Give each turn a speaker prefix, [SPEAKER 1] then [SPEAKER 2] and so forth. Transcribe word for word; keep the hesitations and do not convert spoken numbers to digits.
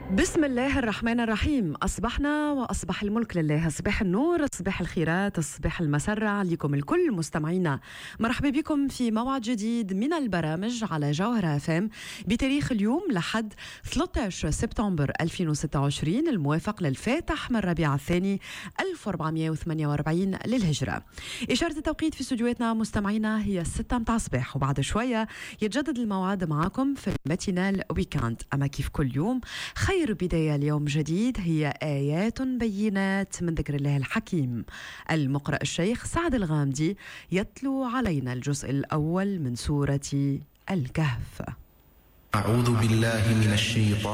[SPEAKER 1] بسم الله الرحمن الرحيم. أصبحنا وأصبح الملك لله. صباح النور، صباح الخيرات، صباح المسرة عليكم الكل مستمعينا. مرحبا بكم في موعد جديد من البرامج على جوهرة اف ام بتاريخ اليوم لحد ثلاثة عشر سبتمبر ألفين وستة وعشرين الموافق للفاتح من ربيع الثاني ألف وأربعمائة وثمانية وأربعين للهجرة. إشارة التوقيت في استديوهاتنا مستمعينا هي الستة متاع الصباح، وبعد شوية يتجدد الموعد معكم في الماتينال ويكاند. أما كيف كل يوم خير بداية اليوم جديد هي آيات بينات من ذكر الله الحكيم. المقرأ الشيخ سعد الغامدي يتلو علينا الجزء الأول من سورة الكهف.
[SPEAKER 2] أعوذ بالله من الشيطان